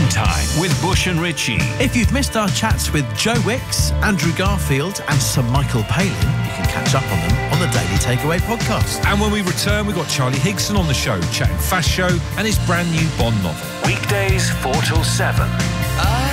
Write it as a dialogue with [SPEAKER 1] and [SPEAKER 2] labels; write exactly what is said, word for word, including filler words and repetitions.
[SPEAKER 1] Game Time with Bush and Ritchie.
[SPEAKER 2] If you've missed our chats with Joe Wicks, Andrew Garfield and Sir Michael Palin, you can catch up on them on the Daily Takeaway podcast.
[SPEAKER 3] And when we return, we've got Charlie Higson on the show, chatting Fast Show and his brand new Bond novel.
[SPEAKER 1] Weekdays four till seven.
[SPEAKER 4] I